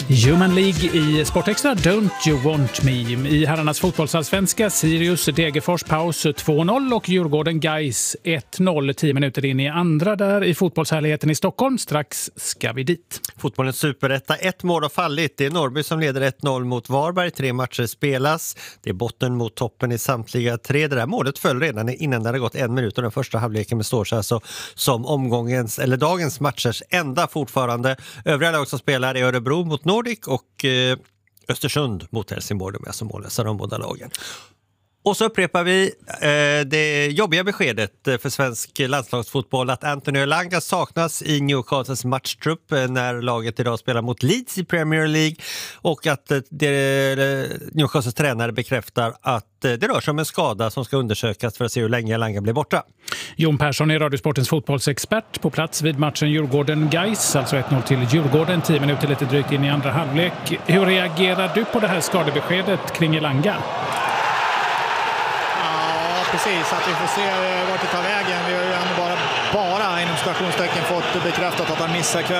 Human League i Sportextra, Don't You Want Me. I herrarnas fotbollsallsvenska, Sirius Degerfors paus 2-0 och Djurgården Gais 1-0 10 minuter in i andra där i fotbollshärligheten i Stockholm. Strax ska vi dit. Fotbollens superetta, 1 mål har fallit. Det är Norrby som leder 1-0 mot Varberg. 3 matcher spelas. Det är botten mot toppen i samtliga 3. Det där målet föll redan innan det hade gått 1 minut och den första halvleken består sig alltså som omgångens eller dagens matchers enda fortfarande. Övriga lag som spelar är Örebro mot Nordic och Östersund mot Helsingborg. De är som målläsare de båda lagen. Och så upprepar vi det jobbiga beskedet för svensk landslagsfotboll att Anthony Elanga saknas i Newcastles matchtrupp när laget idag spelar mot Leeds i Premier League och att Newcastles tränare bekräftar att det rör sig om en skada som ska undersökas för att se hur länge Elanga blir borta. Jon Persson är Radiosportens fotbollsexpert på plats vid matchen Djurgården-Gais, alltså 1-0 till Djurgården, 10 minuter lite drygt in i andra halvlek. Hur reagerar du på det här skadebeskedet kring Elanga? Precis, att vi får se vart det tar vägen. Vi har ju ändå bara inom stationstecken fått bekräftat att han missar kväll.